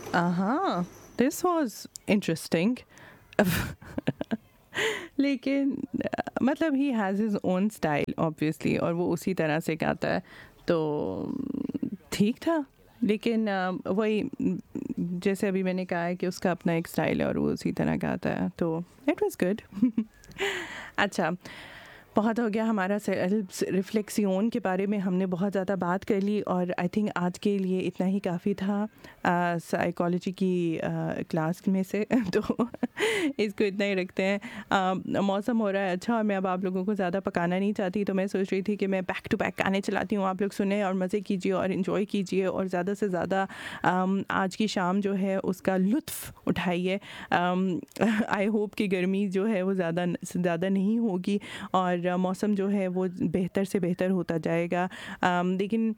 हाँ, this was interesting. लेकिन मतलब he has his own style obviously, और वो उसी तरह से गाता है, तो ठीक था। लेकिन वही जैसे अभी मैंने कहा है कि उसका अपना एक स्टाइल है और वो उसी तरह गाता है, तो इट वाज गुड। अच्छा, बहुत हो गया हमारा सेल्फ रिफ्लेक्सियोन के बारे में, हमने बहुत ज़्यादा बात कर ली, और आई थिंक आज के लिए इतना ही काफ़ी था साइकोलॉजी की क्लास में से। तो इसको इतना ही रखते हैं। मौसम हो रहा है अच्छा, और मैं अब आप लोगों को ज़्यादा पकाना नहीं चाहती, तो मैं सोच रही थी कि मैं बैक टू बैक गाने चलाती हूँ, आप लोग सुने और मज़े कीजिए और इन्जॉय कीजिए, और ज़्यादा से ज़्यादा आज की शाम जो है उसका लुत्फ़ उठाइए। आई होप कि गर्मी जो है वो ज़्यादा नहीं होगी, और मौसम जो है वो बेहतर से बेहतर होता जाएगा। लेकिन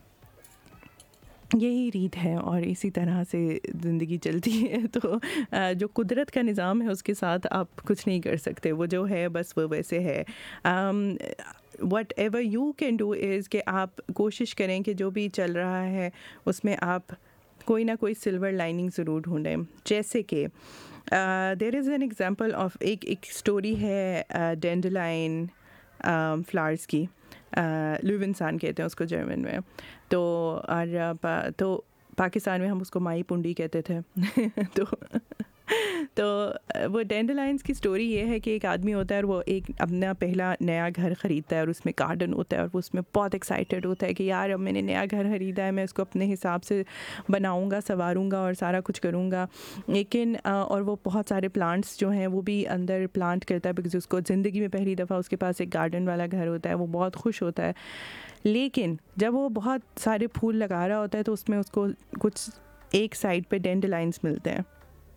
यही रीत है और इसी तरह से ज़िंदगी चलती है। तो जो कुदरत का निज़ाम है उसके साथ आप कुछ नहीं कर सकते, वो जो है बस वो वैसे है। What ever you can do is कि आप कोशिश करें कि जो भी चल रहा है उसमें आप कोई ना कोई सिल्वर लाइनिंग ज़रूर ढूंढें। जैसे कि there is an example of एक स्टोरी है डेंडलाइन फ्लावर्स की, लुविनसान कहते हैं उसको जर्मन में। तो तो पाकिस्तान में हम उसको माई पुंडी कहते थे। तो तो वो डेंडलाइंस की स्टोरी ये है कि एक आदमी होता है और वो एक अपना पहला नया घर ख़रीदता है, और उसमें गार्डन होता है, और वो उसमें बहुत एक्साइटेड होता है कि यार अब मैंने नया घर ख़रीदा है, मैं इसको अपने हिसाब से बनाऊंगा, संवारूंगा और सारा कुछ करूंगा। लेकिन और वो बहुत सारे प्लांट्स जो हैं वो भी अंदर प्लांट करता है, बिकॉज उसको ज़िंदगी में पहली दफ़ा उसके पास एक गार्डन वाला घर होता है, वो बहुत खुश होता है। लेकिन जब वो बहुत सारे फूल लगा रहा होता है तो उसमें उसको कुछ एक साइड पे डेंडलाइंस मिलते हैं।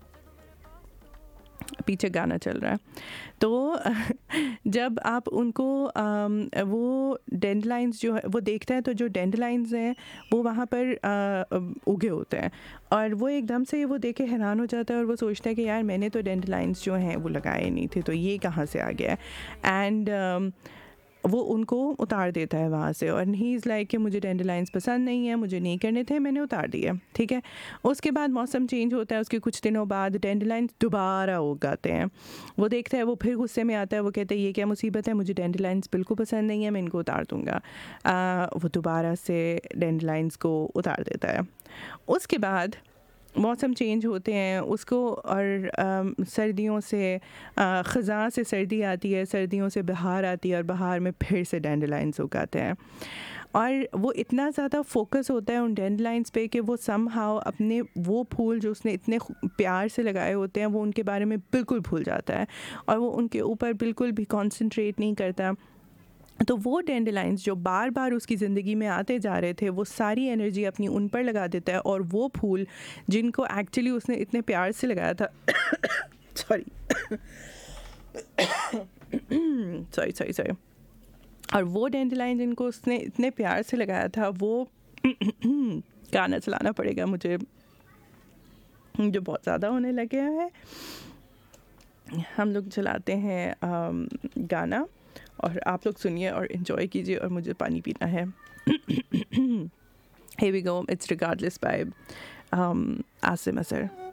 पीछे गाना चल रहा है। तो जब आप उनको वो डेंडलाइंस जो है वो देखते हैं, तो जो डेंडलाइंस हैं वो वहाँ पर उगे होते हैं, और वो एकदम से वो देख के हैरान हो जाता है, और वो सोचता है कि यार मैंने तो डेंडलाइंस जो हैं वो लगाए नहीं थे, तो ये कहाँ से आ गया है। एंड वो उनको उतार देता है वहाँ से, और ही इज़ लाइक कि मुझे डेंडलाइंस पसंद नहीं है, मुझे नहीं करने थे, मैंने उतार दिए, ठीक है। उसके बाद मौसम चेंज होता है, उसके कुछ दिनों बाद डेंडलाइंस दोबारा उगाते हैं। वो देखता है, वो फिर गुस्से में आता है, वो कहता है ये क्या मुसीबत है, मुझे डेंडलाइंस बिल्कुल पसंद नहीं है, मैं इनको उतार दूँगा। वो दोबारा से डेंडलाइंस को उतार देता है। उसके बाद मौसम चेंज होते हैं उसको, और सर्दियों से ख़ज़ां से सर्दी आती है, सर्दियों से बहार आती है, और बहार में फिर से डेंडलाइंस उगाते हैं। और वो इतना ज़्यादा फोकस होता है उन डेंडलाइंस पे कि वो समहाउ अपने वो फूल जो उसने इतने प्यार से लगाए होते हैं वो उनके बारे में बिल्कुल भूल जाता है, और वो उनके ऊपर बिल्कुल भी कॉन्सेंट्रेट नहीं करता। तो वो डेंडलाइंस जो बार बार उसकी ज़िंदगी में आते जा रहे थे, वो सारी एनर्जी अपनी उन पर लगा देता है, और वो फूल जिनको एक्चुअली उसने इतने प्यार से लगाया था सॉरी सॉरी सॉरी सॉरी और वो डेंडलाइन जिनको उसने इतने प्यार से लगाया था, वो गाना चलाना पड़ेगा मुझे जो बहुत ज़्यादा होने लगे हैं। हम लोग चलाते हैं गाना, और आप लोग सुनिए और इन्जॉय कीजिए, और मुझे पानी पीना है। Here we go, it's Regardless by Asim Asar.